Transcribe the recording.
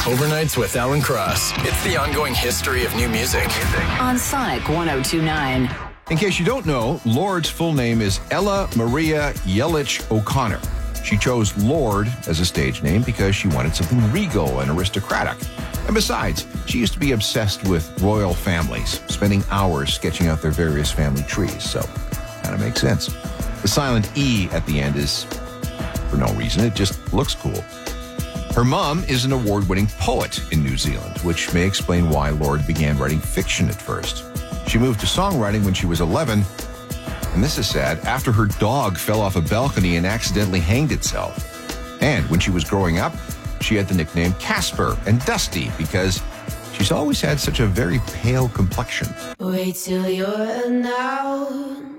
Overnights with Alan Cross. It's the ongoing history of new music. On Sonic 102.9. In case you don't know, Lorde's full name is Ella Maria Yelich O'Connor. She chose Lorde as a stage name because she wanted something regal and aristocratic. And besides, she used to be obsessed with royal families, spending hours sketching out their various family trees, so kind of makes sense. The silent E at the end is for no reason, it just looks cool. Her mom is an award-winning poet in New Zealand, which may explain why Lorde began writing fiction at first. She moved to songwriting when she was 11, and this is sad, after her dog fell off a balcony and accidentally hanged itself. And when she was growing up, she had the nickname Casper and Dusty because she's always had such a very pale complexion. Wait till you're now.